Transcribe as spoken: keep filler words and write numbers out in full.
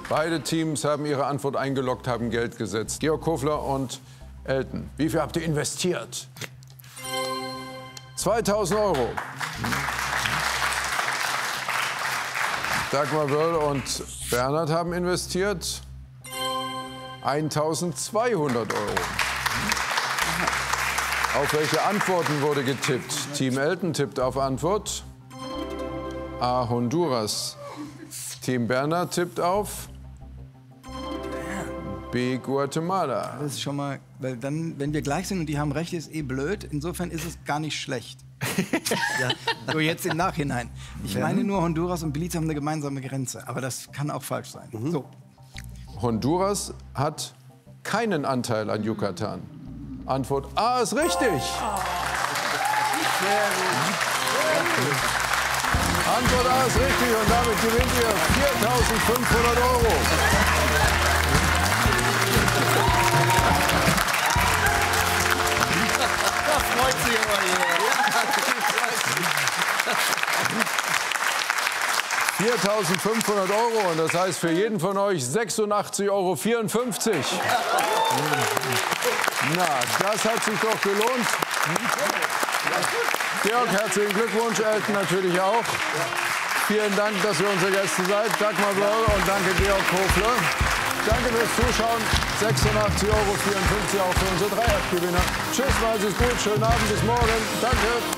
Beide Teams haben ihre Antwort eingeloggt, haben Geld gesetzt. Georg Kofler und Elton, wie viel habt ihr investiert? zweitausend Euro. Dagmar Wörl und Bernhard haben investiert eintausendzweihundert Euro. Auf welche Antworten wurde getippt? Team Elton tippt auf Antwort A. Honduras. Team Bernhard tippt auf B. Guatemala. Das ist schon mal, weil dann, wenn wir gleich sind und die haben recht, ist eh blöd. Insofern ist es gar nicht schlecht. Ja, so jetzt im Nachhinein. Ich ja. meine nur, Honduras und Belize haben eine gemeinsame Grenze. Aber das kann auch falsch sein. Mhm. So. Honduras hat keinen Anteil an Yucatan. Antwort A ist richtig. Oh. Sehr gut. Antwort A ist richtig und damit gewinnt ihr viertausendfünfhundert Euro. Das freut sich immer hier. viertausendfünfhundert Euro und das heißt für jeden von euch sechsundachtzig Euro vierundfünfzig. Na, das hat sich doch gelohnt. Georg, herzlichen Glückwunsch, Elton natürlich auch. Vielen Dank, dass ihr unsere Gäste seid. Dagmar Wörl und danke Georg Kofler. Danke fürs Zuschauen. sechsundachtzig Euro vierundfünfzig auch für unsere Dreiergewinner. Tschüss, macht's gut, schönen Abend, bis morgen. Danke.